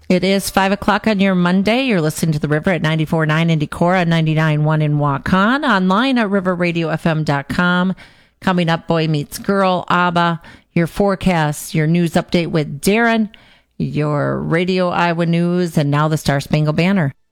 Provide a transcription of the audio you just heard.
It is 5 o'clock on your Monday. You're listening to The River at 94.9 in Decorah, 99.1 in Waukon, online at riverradiofm.com. Coming up, Boy Meets Girl, ABBA, your forecast, your news update with Darren, your Radio Iowa News, and now the Star Spangled Banner.